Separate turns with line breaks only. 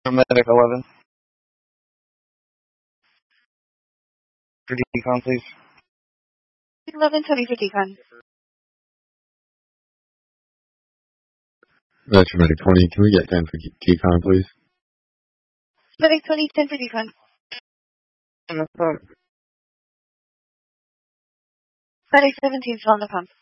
Medic 11. For decon, please.
1120 for decon.
That's Medic 20. Can we get 10 for decon, please?
Medic 20, 10 for decon. Medic 17 is on the pump.